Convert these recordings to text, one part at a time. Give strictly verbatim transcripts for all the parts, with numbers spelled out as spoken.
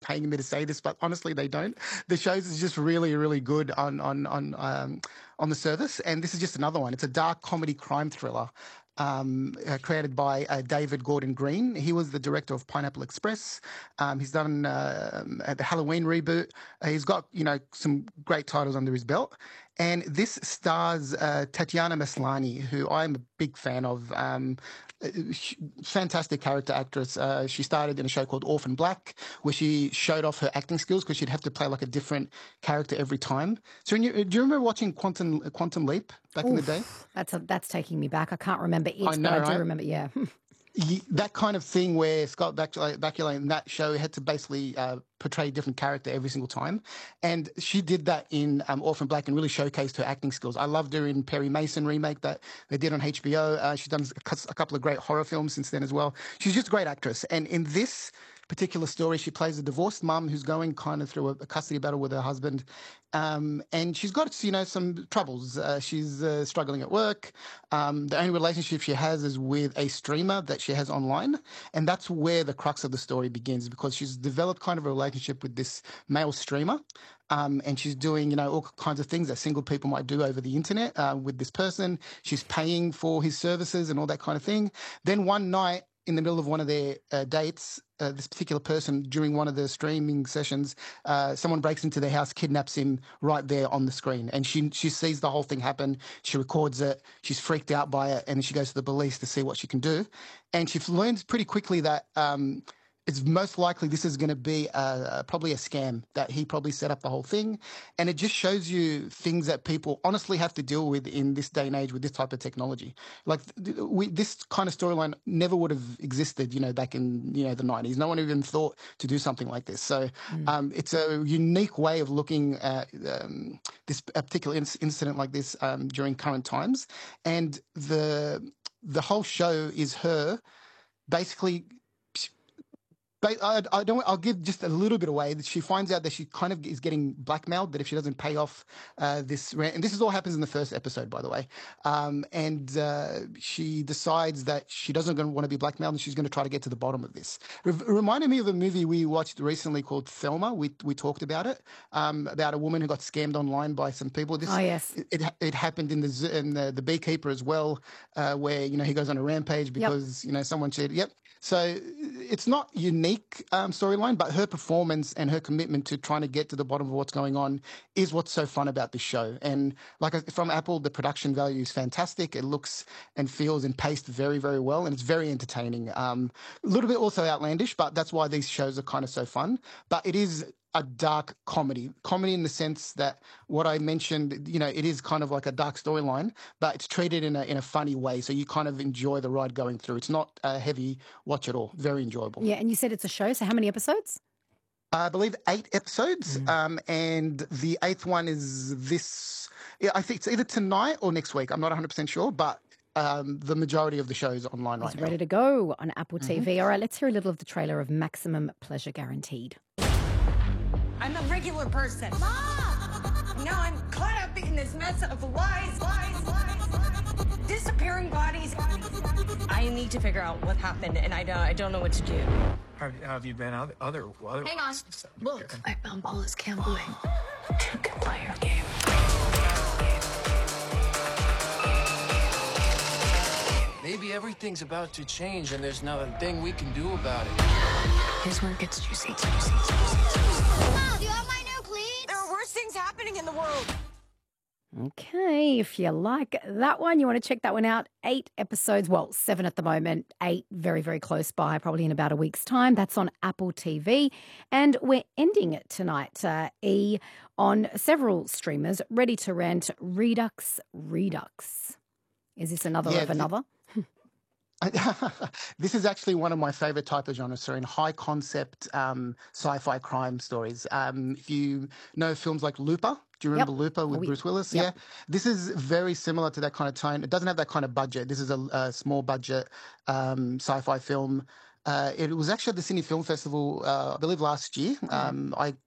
paying me to say this, but honestly, they don't. The shows is just really, really good on on on um, on the service, and this is just another one. It's a dark comedy crime thriller. Um, uh, created by uh, David Gordon Green. He was the director of Pineapple Express. Um, he's done uh, the Halloween reboot. Uh, he's got, you know, some great titles under his belt. And this stars uh, Tatiana Maslany, who I'm a big fan of. Um, fantastic character actress. Uh, she started in a show called Orphan Black, where she showed off her acting skills because she'd have to play like a different character every time. So, you, do you remember watching Quantum Quantum Leap back Oof, in the day? That's a, that's taking me back. I can't remember it, I know, but I do right? remember. Yeah. That kind of thing where Scott Bakula in that show had to basically uh, portray a different character every single time. And she did that in um, Orphan Black and really showcased her acting skills. I loved her in Perry Mason remake that they did on H B O. Uh, she's done a couple of great horror films since then as well. She's just a great actress. And in this particular story, she plays a divorced mum who's going kind of through a, a custody battle with her husband. Um, and she's got, you know, some troubles. Uh, she's uh, struggling at work. Um, the only relationship she has is with a streamer that she has online. And that's where the crux of the story begins, because she's developed kind of a relationship with this male streamer. Um, and she's doing, you know, all kinds of things that single people might do over the internet uh, with this person. She's paying for his services and all that kind of thing. Then one night, in the middle of one of their uh, dates, uh, this particular person, during one of the streaming sessions, uh, someone breaks into their house, kidnaps him right there on the screen. And she she sees the whole thing happen. She records it. She's freaked out by it. And she goes to the police to see what she can do. And she learns pretty quickly that um, it's most likely this is going to be a, probably a scam, that he probably set up the whole thing. And it just shows you things that people honestly have to deal with in this day and age with this type of technology. Like we, this kind of storyline never would have existed, you know, back in, you know, the nineties. No one even thought to do something like this. So mm. um, it's a unique way of looking at um, this a particular inc- incident like this um, during current times. And the the whole show is her basically... But I, I don't. I'll give just a little bit away. That she finds out that she kind of is getting blackmailed. That if she doesn't pay off uh, this rent, and this is all happens in the first episode, by the way. Um, and uh, she decides that she doesn't want to be blackmailed, and she's going to try to get to the bottom of this. It reminded me of a movie we watched recently called Thelma. We we talked about it, um, about a woman who got scammed online by some people. This, oh yes, it it, it happened in the in the, the Beekeeper as well, uh, where you know he goes on a rampage because yep. you know someone cheated. Yep. So it's not unique um, storyline, but her performance and her commitment to trying to get to the bottom of what's going on is what's so fun about this show. And like from Apple, the production value is fantastic. It looks and feels and paced very, very well, and it's very entertaining. Um, a little bit also outlandish, but that's why these shows are kind of so fun. But it is a dark comedy, comedy in the sense that what I mentioned, you know, it is kind of like a dark storyline, but it's treated in a in a funny way. So you kind of enjoy the ride going through. It's not a heavy watch at all. Very enjoyable. Yeah, and you said it's a show. So how many episodes? I believe eight episodes, mm. um, and the eighth one is this. Yeah, I think it's either tonight or next week. I'm not one hundred percent sure, but um, the majority of the show is online it's right ready now. to go on Apple mm-hmm. T V. All right, let's hear a little of the trailer of Maximum Pleasure Guaranteed. I'm a regular person. Mom! Now I'm caught up in this mess of lies, lies, lies, lies. Disappearing bodies. I need to figure out what happened, and I don't, I don't know what to do. Have, have you been other, other, other Hang on. Look, I found Wallace gambling. Two can play your game. Maybe everything's about to change, and there's not a thing we can do about it. Here's where it gets juicy, juicy, juicy, juicy. Mom, do you have my new cleats? There are worse things happening in the world. Okay, if you like that one, you want to check that one out. Eight episodes, well, seven at the moment, eight very, very close by, probably in about a week's time. That's on Apple T V. And we're ending it tonight, uh, E, on several streamers, ready to rent Redux Redux. Is this another yeah, of another? This is actually one of my favorite type of genres, so in high concept um, sci-fi crime stories. Um, if you know films like Looper, do you remember yep. Looper with oh, Bruce Willis? Yep. Yeah. This is very similar to that kind of tone. It doesn't have that kind of budget. This is a, a small budget um, sci-fi film. Uh, it was actually at the Sydney Film Festival, uh, I believe, last year. Um, I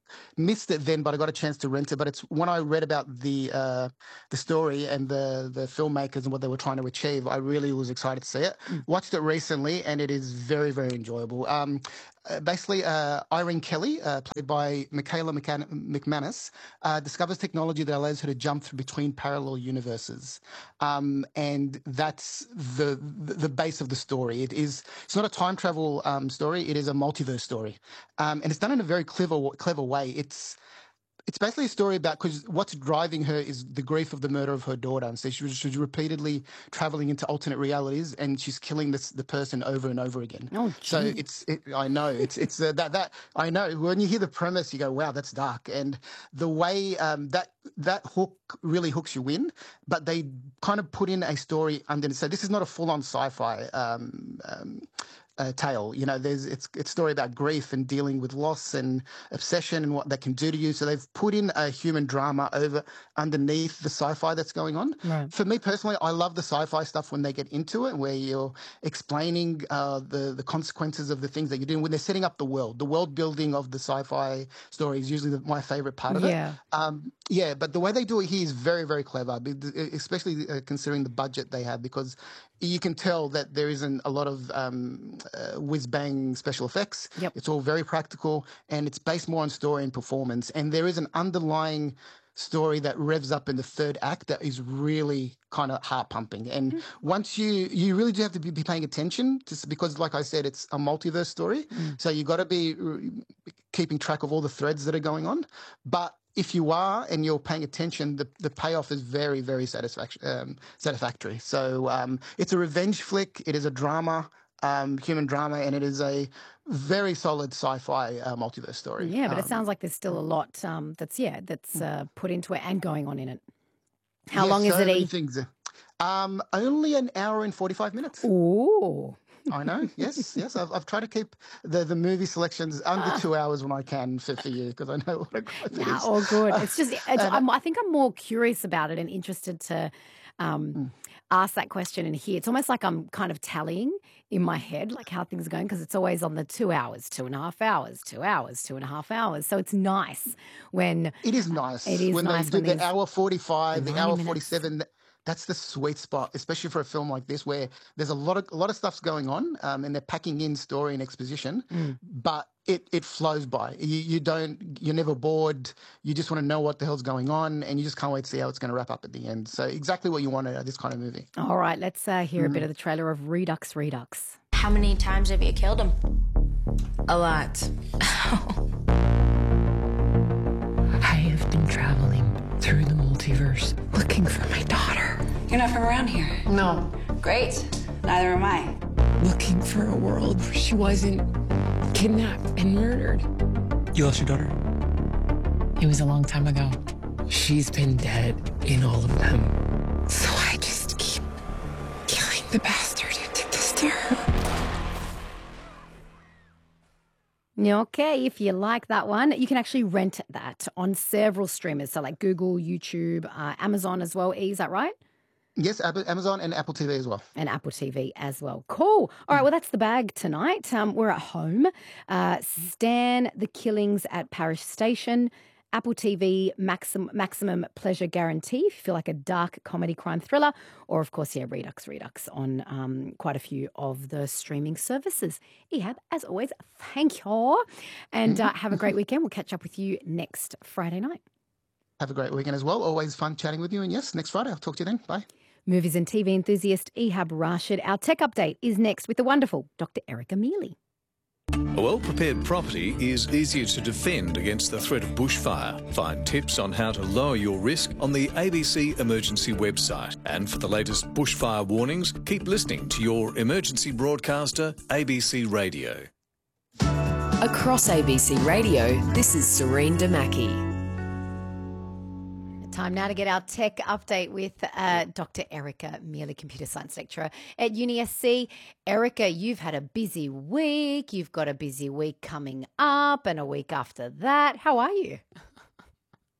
missed it then, but I got a chance to rent it. But it's when I read about the uh, the story and the the filmmakers and what they were trying to achieve, I really was excited to see it. Mm. Watched it recently, and it is very, very enjoyable. Um, uh, basically, uh, Irene Kelly, uh, played by Michaela McCan- McManus, uh, discovers technology that allows her to jump through between parallel universes, um, and that's the, the the base of the story. It is it's not a time travel um, story; it is a multiverse story, um, and it's done in a very clever clever way. It's it's basically a story about because what's driving her is the grief of the murder of her daughter, and so she was, she's repeatedly traveling into alternate realities, and she's killing this the person over and over again. Oh, so gee. it's it, I know it's it's uh, that that I know when you hear the premise, you go, wow, that's dark, and the way um, that that hook really hooks you in, but they kind of put in a story underneath. So this is not a full on sci-fi. Um, um, Uh, tale, you know, there's it's it's a story about grief and dealing with loss and obsession and what that can do to you. So they've put in a human drama over underneath the sci-fi that's going on. Right. For me personally, I love the sci-fi stuff when they get into it, where you're explaining uh, the the consequences of the things that you're doing when they're setting up the world. The world building of the sci-fi story is usually the, my favorite part of Yeah. it. Um, yeah, but the way they do it here is very, very clever, be- especially uh, considering the budget they have, because you can tell that there isn't a lot of um, uh, whiz-bang special effects. Yep. It's all very practical, and it's based more on story and performance. And there is an underlying story that revs up in the third act that is really kind of heart-pumping. And Mm-hmm. once you, you really do have to be, be paying attention, just because, like I said, it's a multiverse story. Mm. So you got to be uh, keeping track of all the threads that are going on. But if you are and you're paying attention, the, the payoff is very, very satisfaction, um, satisfactory. So um, it's a revenge flick. It is a drama, um, human drama, and it is a very solid sci-fi uh, multiverse story. Yeah, but it Um, sounds like there's still a lot um, that's, yeah, that's uh, put into it and going on in it. How yeah, long is so it, many E? things. Um, only an hour and forty-five minutes. Ooh. I know. Yes, yes. I've, I've tried to keep the, the movie selections under two hours when I can for, for you, because I know what a gripe it Nah, is. all good. It's just, it's, and- I'm, I think I'm more curious about it and interested to um, Mm. ask that question and hear. It's almost like I'm kind of tallying in my head, like how things are going, because it's always on the two hours, two and a half hours, two hours, two and a half hours. So it's nice when It is nice. It is when nice they do when the these- hour forty-five, the ninety hour minutes. forty-seven. th- That's the sweet spot, especially for a film like this, where there's a lot of a lot of stuff's going on, um, and they're packing in story and exposition, Mm. but it it flows by. You you don't you're never bored. You just want to know what the hell's going on, and you just can't wait to see how it's going to wrap up at the end. So exactly what you want out of this kind of movie. All right, let's uh, hear Mm. a bit of the trailer of Redux Redux. How many times have you killed him? A lot. I have been traveling through the multiverse looking for my daughter. You're not from around here. No, Great. Neither am I. looking for a world where she wasn't kidnapped and murdered. You lost your daughter? It was a long time ago. She's been dead in all of them. So I just keep killing the bastard who did this to her. Okay, if you like that one, you can actually rent that on several streamers. So like Google, YouTube, uh, Amazon as well. E, is that right? Yes, Ab- Amazon and Apple T V as well. And Apple T V as well. Cool. All right, well, that's the bag tonight. Um, we're at home. Uh, Stan, The Killings at Parish Station. Apple T V, maximum, maximum Pleasure Guarantee, if you feel like a dark comedy crime thriller. Or, of course, yeah, Redux Redux on um, quite a few of the streaming services. Ehab, as always, thank you. And uh, have a great weekend. We'll catch up with you next Friday night. Have a great weekend as well. Always fun chatting with you. And yes, next Friday. I'll talk to you then. Bye. Movies and T V enthusiast Ehab Rashid. Our tech update is next with the wonderful Doctor Erica Mealy. A well-prepared property is easier to defend against the threat of bushfire. Find tips on how to lower your risk on the A B C Emergency website. And for the latest bushfire warnings, keep listening to your emergency broadcaster, A B C Radio. Across A B C Radio, this is Serene Damaki. Time now to get our tech update with uh, Doctor Erica Mealy, computer science lecturer at Uni S C. Erica, you've had a busy week. You've got a busy week coming up and a week after that. How are you?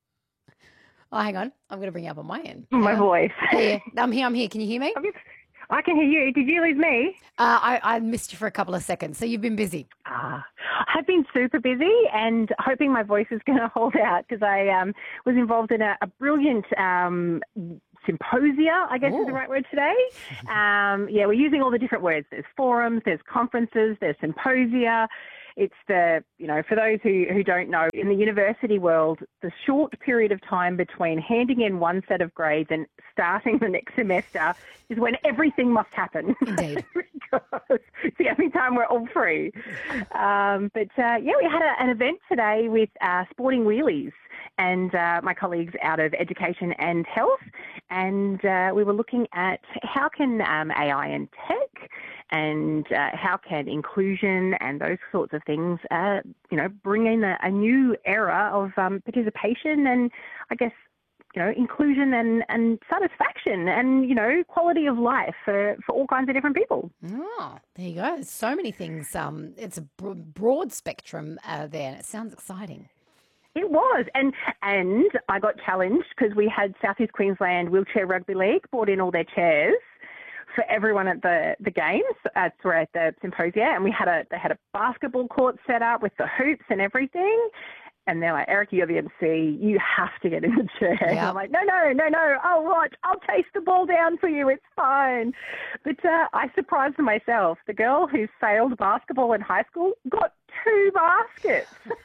Oh, hang on. I'm going to bring you up on my end. My Hang on. voice. Here. I'm here. I'm here. Can you hear me? I'm just, I can hear you. Did you lose me? Uh, I, I missed you for a couple of seconds, so you've been busy. Ah, I've been super busy and hoping my voice is going to hold out because I um, was involved in a, a brilliant um, symposia, I guess Ooh. is the right word today. Um, yeah, we're using all the different words. There's forums, there's conferences, there's symposia. It's the, you know, for those who, who don't know, in the university world, the short period of time between handing in one set of grades and starting the next semester is when everything must happen. Indeed. Because it's the only time we're all free. Um, but, uh, yeah, we had a, an event today with uh, Sporting Wheelies and uh, my colleagues out of Education and Health, and uh, we were looking at how can um, A I and tech and uh, how can inclusion and those sorts of things, uh, you know, bring in a, a new era of um, participation and, I guess, you know, inclusion and, and satisfaction and, you know, quality of life for, for all kinds of different people. Oh, there you go. So many things. Um, it's a bro- broad spectrum uh, there, and it sounds exciting. It was, and and I got challenged because we had South East Queensland Wheelchair Rugby League brought in all their chairs for everyone at the, the games, uh, sorry, at the symposia, and we had a they had a basketball court set up with the hoops and everything. And they're like, Erica, you're the M C. You have to get in the chair. Yep. And I'm like, no, no, no, no. I'll watch. I'll chase the ball down for you. It's fine. But uh, I surprised myself. The girl who sailed basketball in high school got two baskets.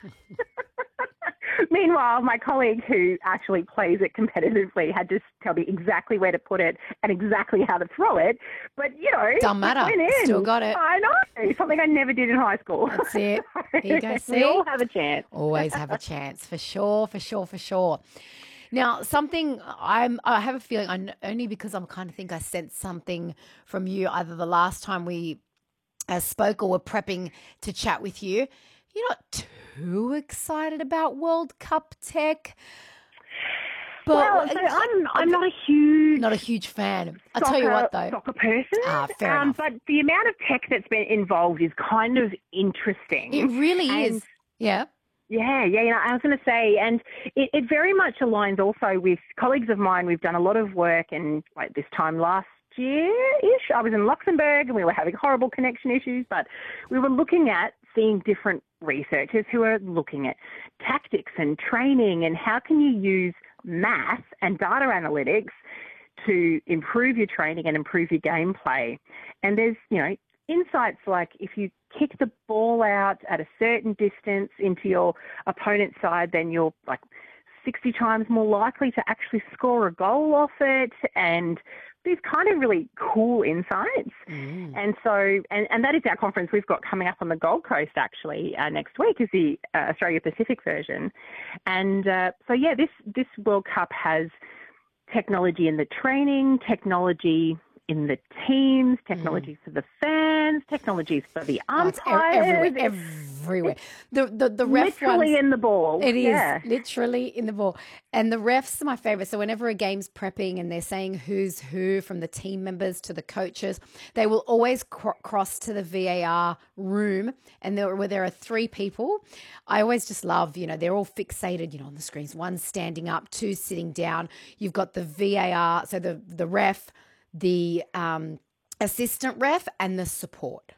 Meanwhile, my colleague who actually plays it competitively had to tell me exactly where to put it and exactly how to throw it. But, you know, don't matter. Went in. Still got it. I know. Something I never did in high school. That's it. There you go. See? We all have a chance. Always have a chance. For sure, for sure, for sure. Now, something I'm, I have a feeling, I, only because I'm kind of think I sensed something from you either the last time we uh, spoke or were prepping to chat with you. You're not too excited about World Cup tech. But well, so I'm I'm not a huge not a huge fan. I'll soccer, tell you what though, soccer person. Ah, fair um, enough. But the amount of tech that's been involved is kind of interesting. It really and is. Yeah. Yeah, yeah, you know, I was going to say, and it, it very much aligns also with colleagues of mine. We've done a lot of work, and like this time last year-ish, I was in Luxembourg, and we were having horrible connection issues, but we were looking at seeing different researchers who are looking at tactics and training and how can you use math and data analytics to improve your training and improve your gameplay. And there's, you know, insights like if you kick the ball out at a certain distance into your opponent's side, then you're like sixty times more likely to actually score a goal off it, and these kind of really cool insights. Mm. And so, and, and that is our conference we've got coming up on the Gold Coast actually uh, next week is the uh, Australia Pacific version. And uh, so, yeah, this, this World Cup has technology in the training, technology in the teams, technology mm. for the fans, technologies for the umpires. Oh, everywhere, everywhere. The the the ref literally ones, in the ball. It is yeah. literally in the ball. And the refs are my favourite. So whenever a game's prepping and they're saying who's who, from the team members to the coaches, they will always cr- cross to the V A R room, and there where there are three people. I always just love, you know, they're all fixated, you know, on the screens. One standing up, two sitting down. You've got the V A R, so the the ref, the um, assistant ref, and the support.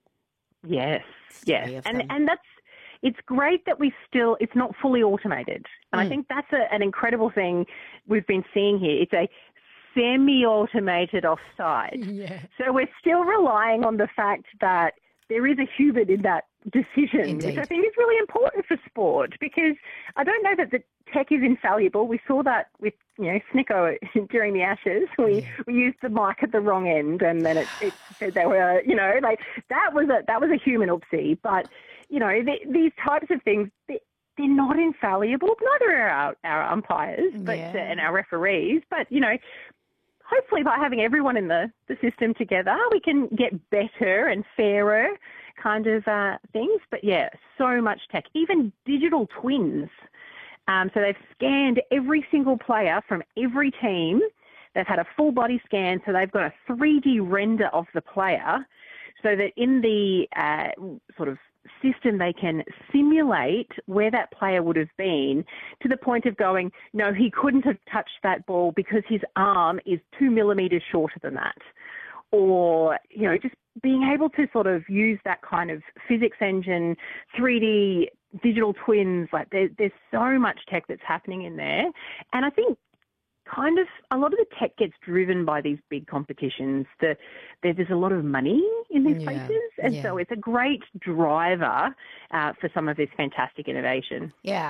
Yes, yes. And and that's, it's great that we still, it's not fully automated. And mm. I think that's a, an incredible thing we've been seeing here. It's a semi-automated offside. Yeah. So we're still relying on the fact that there is a human in that decision, Indeed. which I think is really important for sport, because I don't know that the tech is infallible. We saw that with, you know, Snicko during the Ashes. We yeah. we used the mic at the wrong end, and then it, it said they were, you know, like that was a that was a human oopsie. But you know, the, these types of things, they, they're not infallible. Neither are our, our umpires, but yeah. uh, and our referees. But you know, hopefully by having everyone in the, the system together, we can get better and fairer kind of uh, things. But yeah, so much tech, even digital twins. Um, so they've scanned every single player from every team. They've had a full body scan, so they've got a three D render of the player, so that in the uh, sort of system they can simulate where that player would have been, to the point of going, no, he couldn't have touched that ball because his arm is two millimetres shorter than that. or, you know, just being able to sort of use that kind of physics engine, three D digital twins, like there, there's so much tech that's happening in there. And I think kind of a lot of the tech gets driven by these big competitions. The, there, there's a lot of money in these Yeah, places, and yeah. so it's a great driver uh, for some of this fantastic innovation. Yeah.